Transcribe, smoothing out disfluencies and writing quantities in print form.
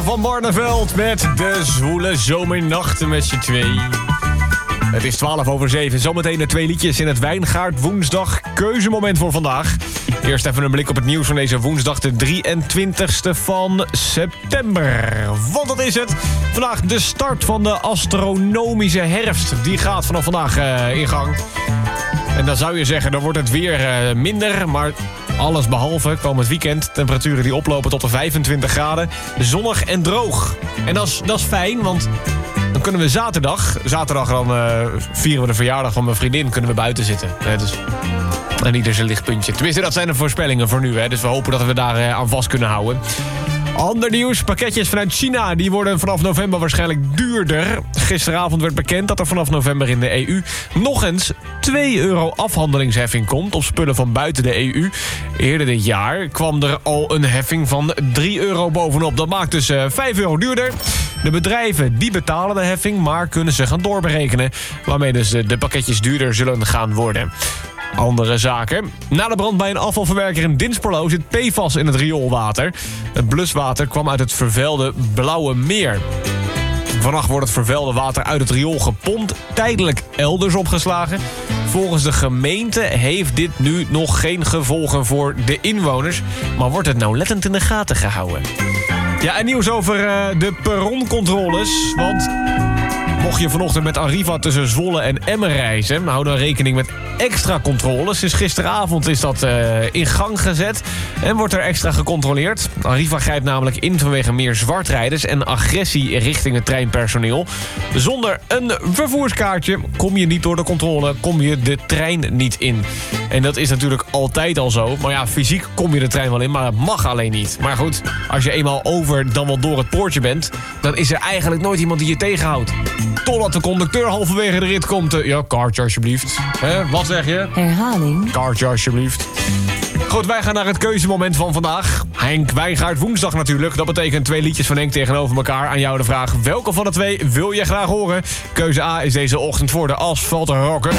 Van Barneveld met de zwoele zomernachten met z'n twee. Het is 7:12. Zometeen de 2 liedjes in het Wijngaard woensdag keuzemoment voor vandaag. Eerst even een blik op het nieuws van deze woensdag, de 23e van september. Want dat is het. Vandaag de start van de astronomische herfst. Die gaat vanaf vandaag in gang. En dan zou je zeggen, dan wordt het weer minder, maar alles behalve komend weekend. Temperaturen die oplopen tot de 25 graden. Zonnig en droog. En dat is fijn, want dan kunnen we zaterdag dan vieren we de verjaardag van mijn vriendin, kunnen we buiten zitten. Dus, en ieder zijn lichtpuntje. Tenminste, dat zijn de voorspellingen voor nu. Dus we hopen dat we daar aan vast kunnen houden. Ander nieuws, pakketjes vanuit China, die worden vanaf november waarschijnlijk duurder. Gisteravond werd bekend dat er vanaf november in de EU nog eens €2 afhandelingsheffing komt op spullen van buiten de EU. Eerder dit jaar kwam er al een heffing van €3 bovenop. Dat maakt dus €5 duurder. De bedrijven die betalen de heffing, maar kunnen ze gaan doorberekenen, waarmee dus de pakketjes duurder zullen gaan worden. Andere zaken. Na de brand bij een afvalverwerker in Dinspelo zit PFAS in het rioolwater. Het bluswater kwam uit het vervuilde Blauwe Meer. Vannacht wordt het vervuilde water uit het riool gepompt, tijdelijk elders opgeslagen. Volgens de gemeente heeft dit nu nog geen gevolgen voor de inwoners, maar wordt het nauwlettend in de gaten gehouden. Ja, en nieuws over de perroncontroles, want mocht je vanochtend met Arriva tussen Zwolle en Emmen reizen, hou dan rekening met extra controles. Sinds gisteravond is dat in gang gezet en wordt er extra gecontroleerd. Arriva grijpt namelijk in vanwege meer zwartrijders en agressie richting het treinpersoneel. Zonder een vervoerskaartje kom je niet door de controle, kom je de trein niet in. En dat is natuurlijk altijd al zo. Maar ja, fysiek kom je de trein wel in, maar dat mag alleen niet. Maar goed, als je eenmaal over dan wel door het poortje bent, dan is er eigenlijk nooit iemand die je tegenhoudt. Totdat de conducteur halverwege de rit komt. Ja, kaartje alsjeblieft. Wat zeg je? Herhaling. Kaartje alsjeblieft. Goed, wij gaan naar het keuzemoment van vandaag. Henk Wijngaard woensdag natuurlijk. Dat betekent 2 liedjes van Henk tegenover elkaar. Aan jou de vraag, welke van de 2 wil je graag horen? Keuze A is deze ochtend voor de asfaltrocker.